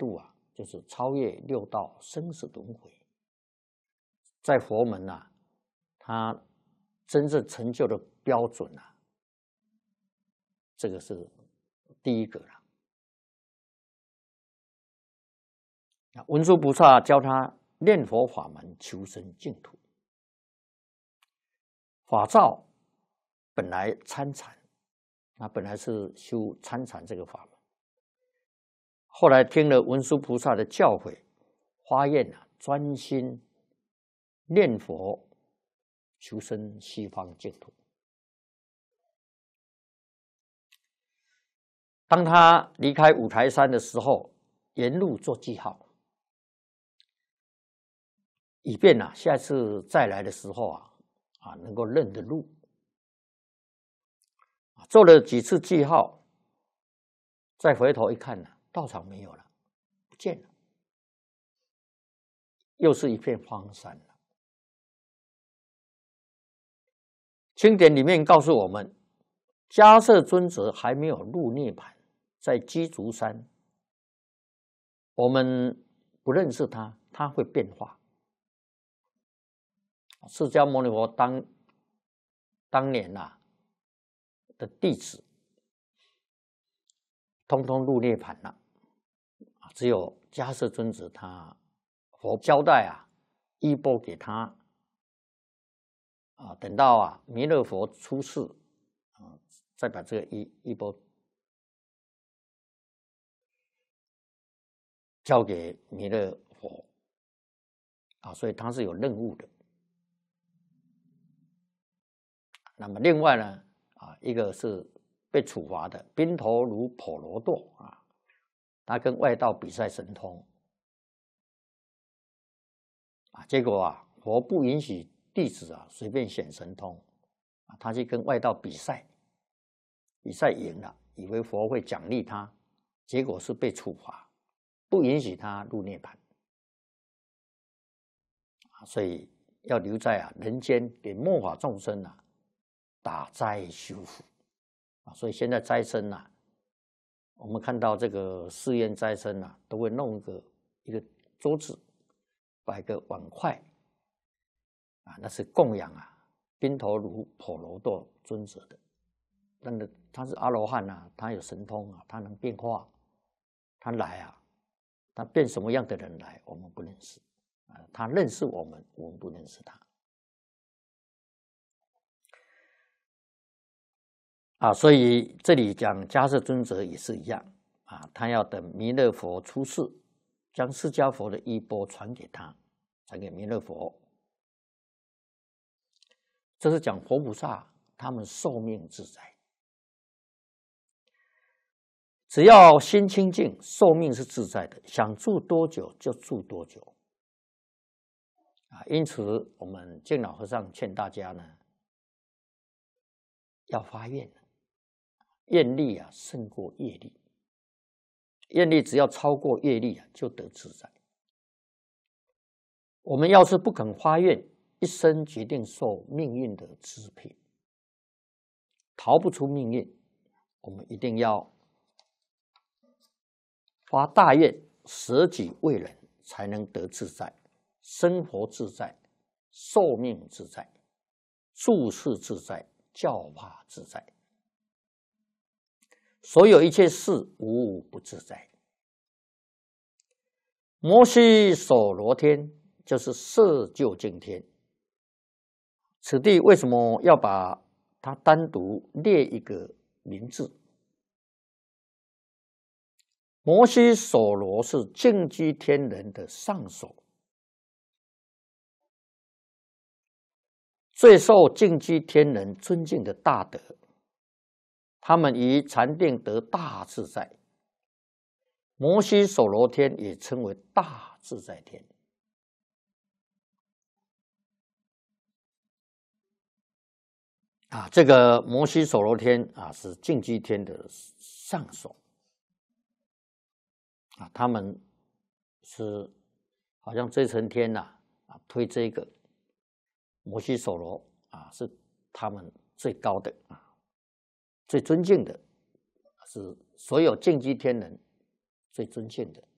度啊，就是超越六道生死轮回。在佛门啊，它真正成就的标准啊，这个是第一个了。文殊菩萨教他念佛法门，求生净土。法照本来参禅，他本来是修参禅这个法门，后来听了文殊菩萨的教诲，发愿啊，专心念佛，求生西方净土。当他离开五台山的时候，沿路做记号，以便啊下次再来的时候啊能够认得路。做了几次记号，再回头一看呢，道场没有了，不见了，又是一片荒山了。经典里面告诉我们，迦叶尊者还没有入涅槃，在鸡足山，我们不认识他，他会变化。释迦牟尼佛当年的弟子，通通入涅槃了，只有迦叶尊者佛交代衣钵给他，等到弥勒佛出世，再把这个衣钵交给弥勒佛，所以他是有任务的。那么另外呢，一个是被处罚的宾头卢婆罗多他跟外道比赛神通，结果佛不允许弟子随便显神通，他去跟外道比赛赢了，以为佛会奖励他，结果是被处罚，不允许他入涅槃。所以要留在人间，给末法众生打斋修福所以现在斋僧我们看到这个寺院斋僧都会弄一个桌子，摆个碗筷那是供养宾头卢婆罗多尊者的。但是他是阿罗汉他有神通他能变化，他来他变什么样的人来，我们不认识他认识我们，我们不认识他所以这里讲迦叶尊者也是一样他要等弥勒佛出世，将释迦佛的衣钵传给他，传给弥勒佛。这是讲佛菩萨他们寿命自在，只要心清净，寿命是自在的，想住多久就住多久因此我们净老和尚劝大家呢，要发愿，愿力胜过业力，愿力只要超过业力就得自在。我们要是不肯发愿，一生决定受命运的支配，逃不出命运。我们一定要发大愿，舍己为人，才能得自在，生活自在，寿命自在，处事自在，教化自在，所有一切事无不自在。摩西所罗天就是色究竟天，此地为什么要把它单独列一个名字？摩西所罗是净居天人的上首，最受净居天人尊敬的大德，他们于禅定得大自在。摩西所罗天也称为大自在天。这个摩西所罗天是净居天的上首他们是好像这层天推这个摩西所罗是他们最高的最尊敬的，是所有净居天人最尊敬的